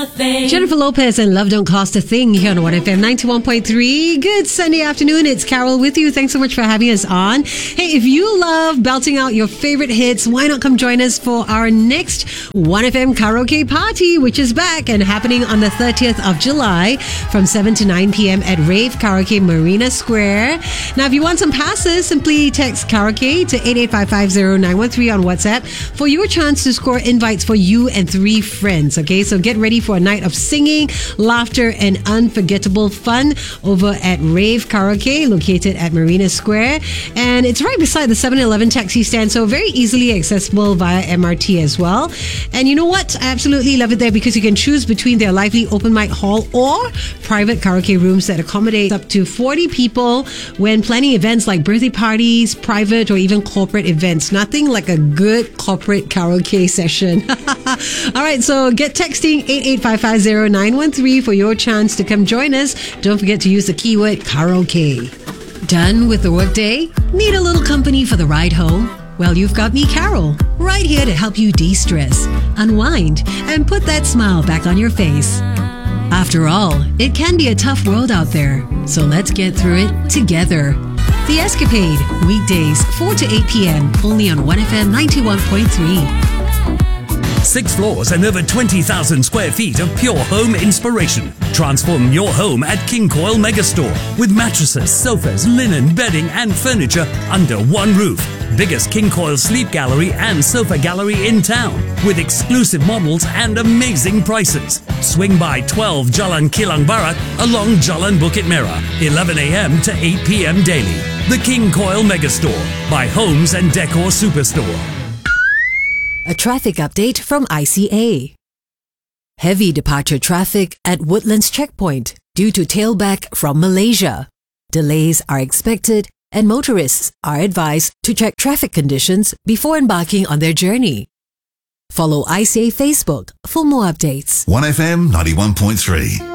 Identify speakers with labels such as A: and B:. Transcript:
A: Jennifer Lopez and Love Don't Cost a Thing here on 1FM 91.3. Good Sunday afternoon. It's Carol with you. Thanks so much for having us on. Hey, if you love belting out your favorite hits, why not come join us for our next 1FM karaoke party, which is back and happening on the 30th of July from 7 to 9 p.m. at Rave Karaoke Marina Square. Now, if you want some passes, simply text karaoke to 88550913 on WhatsApp for your chance to score invites for you and 3 friends. Okay, so get ready for a night of singing, laughter, and unforgettable fun over at Rave Karaoke, located at Marina Square. And it's right beside the 7-Eleven taxi stand, so very easily accessible via MRT as well. And you know what? I absolutely love it there because you can choose between their lively open mic hall or private karaoke rooms that accommodate up to 40 people when planning events like birthday parties, private, or even corporate events. Nothing like a good corporate karaoke session. All right, so get texting 88550913 for your chance to come join us. Don't forget to use the keyword karaoke. Done with the workday? Need a little company for the ride home? Well, you've got me, Carol, right here to help you de-stress, unwind, and put that smile back on your face. After all, it can be a tough world out there, so let's get through it together. The Escapade, weekdays 4 to 8 p.m. only on 1FM 91.3.
B: 6 floors and over 20,000 square feet of pure home inspiration. Transform your home at King Coil Megastore with mattresses, sofas, linen, bedding and furniture under one roof. Biggest King Coil sleep gallery and sofa gallery in town with exclusive models and amazing prices. Swing by 12 Jalan Kilang Barat along Jalan Bukit Merah, 11 a.m. to 8 p.m. daily. The King Coil Megastore by Homes and Decor Superstore.
A: A traffic update from ICA. Heavy departure traffic at Woodlands Checkpoint due to tailback from Malaysia. Delays are expected and motorists are advised to check traffic conditions before embarking on their journey. Follow ICA Facebook for more updates.
C: 1FM 91.3.